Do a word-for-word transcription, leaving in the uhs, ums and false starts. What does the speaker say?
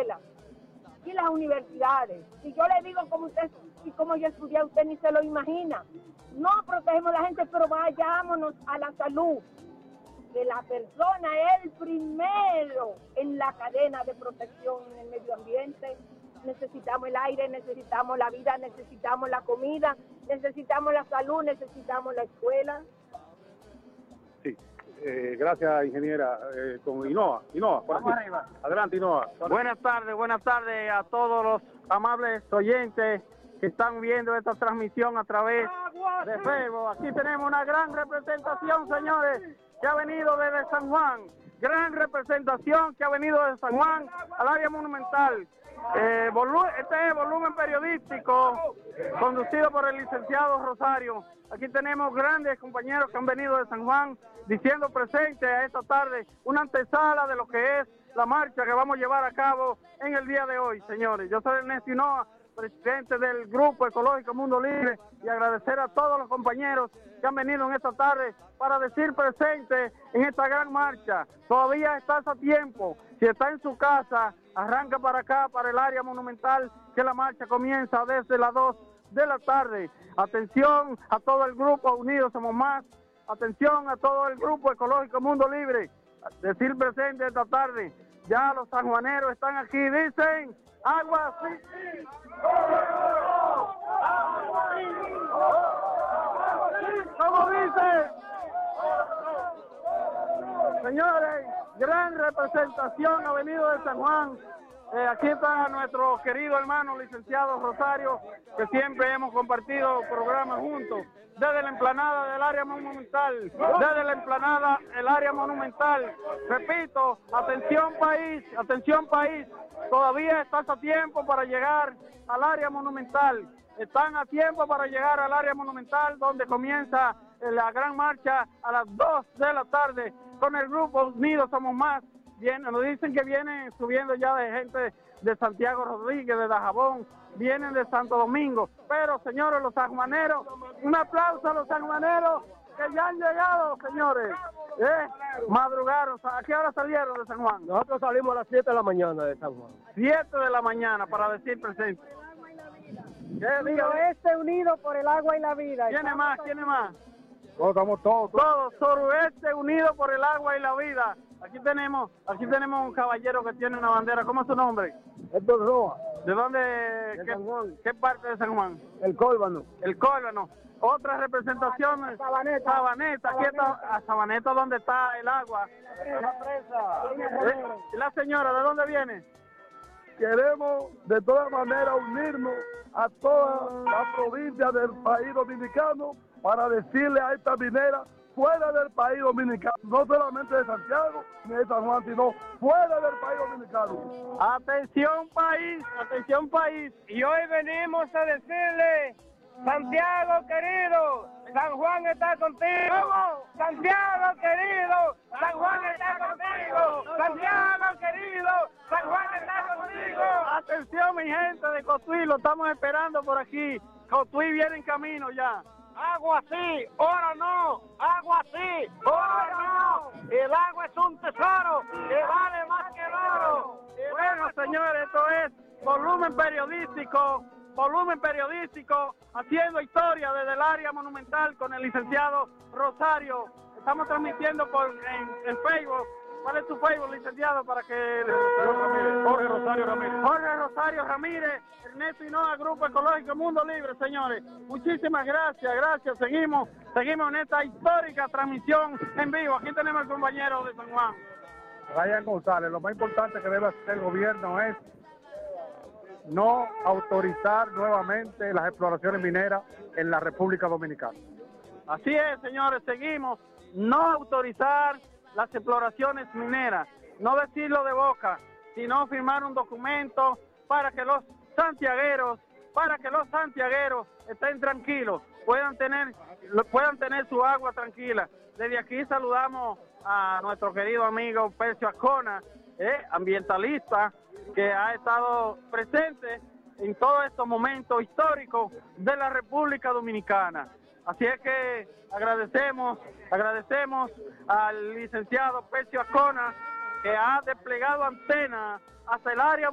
escuelas y las universidades. Si yo le digo como usted y como yo estudié, usted ni se lo imagina. No protegemos a la gente, pero vayámonos a la salud, que la persona es el primero en la cadena de protección en el medio ambiente. Necesitamos el aire, necesitamos la vida, necesitamos la comida, necesitamos la salud, necesitamos la escuela. Sí, eh, gracias ingeniera. Eh, con Inoa, Inoa, por aquí. Arriba. Adelante Inoa. Buenas tardes, buenas tardes a todos los amables oyentes que están viendo esta transmisión a través de Facebook. Aquí tenemos una gran representación, señores, que ha venido desde San Juan. Gran representación que ha venido desde San Juan al área monumental. Eh, este es volumen periodístico conducido por el licenciado Rosario. Aquí tenemos grandes compañeros que han venido de San Juan diciendo presente a esta tarde una antesala de lo que es la marcha que vamos a llevar a cabo en el día de hoy, señores. Yo soy Ernesto Hinoa, presidente del Grupo Ecológico Mundo Libre, y agradecer a todos los compañeros que han venido en esta tarde para decir presente en esta gran marcha. Todavía estás a tiempo. Si está en su casa, arranca para acá, para el área monumental, que la marcha comienza desde las dos de la tarde. Atención a todo el grupo Unidos Somos Más. Atención a todo el Grupo Ecológico Mundo Libre. Decir presente esta tarde. Ya los sanjuaneros están aquí, dicen, agua sí. ¿Cómo dice? Señores, gran representación ha venido de San Juan. Eh, aquí está nuestro querido hermano licenciado Rosario, que siempre hemos compartido programas juntos. Desde la explanada del área monumental, desde la explanada del área monumental. Repito, atención país, atención país, todavía estás a tiempo para llegar al área monumental. Están a tiempo para llegar al área monumental, donde comienza la gran marcha a las dos de la tarde con el Grupo Unidos Somos Más. Vienen, nos dicen que vienen subiendo ya de gente de Santiago Rodríguez, de Dajabón, vienen de Santo Domingo. Pero, señores, los sanjuaneros, un aplauso a los sanjuaneros que ya han llegado, señores. ¿Eh? Madrugaron. ¿A qué hora salieron de San Juan? Nosotros salimos a las siete de la mañana de San Juan. siete de la mañana, para decir presente. Suroeste unido por el agua y la vida. ¿Quién más? ¿Quién más? Todos estamos todos. Todos, Suroeste unido por el agua y la vida. Aquí tenemos, aquí tenemos un caballero que tiene una bandera. ¿Cómo es su nombre? Héctor Roa. ¿De dónde? De qué, San Juan. ¿Qué parte de San Juan? El Cólvano. El Cólvano. Otra representación. Sabaneta. Sabaneta. Aquí está, a Sabaneta, donde está el agua. La presa. ¿Eh? ¿Y la señora de dónde viene? Queremos de todas maneras unirnos a toda la provincia del país dominicano para decirle a esta minera fuera del país dominicano, no solamente de Santiago ni de San Juan, sino fuera del país dominicano. Atención país, atención país. Y hoy venimos a decirle, Santiago querido, San Juan está contigo. Santiago querido, San Juan está contigo. Santiago querido, San Juan está contigo. Atención mi gente de Cotuí, lo estamos esperando por aquí. Cotuí viene en camino ya. Agua sí, oro no, agua sí, oro no. El agua es un tesoro que vale más que el oro. Bueno, señores, esto es volumen periodístico, volumen periodístico, haciendo historia desde el área monumental con el licenciado Rosario. Estamos transmitiendo por en, en Facebook. ¿Cuál es tu Facebook, licenciado, para que... Jorge Rosario Ramírez. Jorge Rosario Ramírez, Ernesto Hinoa, Grupo Ecológico Mundo Libre, señores. Muchísimas gracias, gracias. Seguimos, seguimos en esta histórica transmisión en vivo. Aquí tenemos al compañero de San Juan. Ryan González, lo más importante que debe hacer el gobierno es no autorizar nuevamente las exploraciones mineras en la República Dominicana. Así es, señores, seguimos. No autorizar las exploraciones mineras, no decirlo de boca, sino firmar un documento para que los santiagueros, para que los santiagueros estén tranquilos, puedan tener, puedan tener su agua tranquila. Desde aquí saludamos a nuestro querido amigo Percio Ascona, eh, ambientalista, que ha estado presente en todos estos momentos históricos de la República Dominicana. Así es que agradecemos, agradecemos al licenciado Percio Ascona, que ha desplegado antenas hasta el área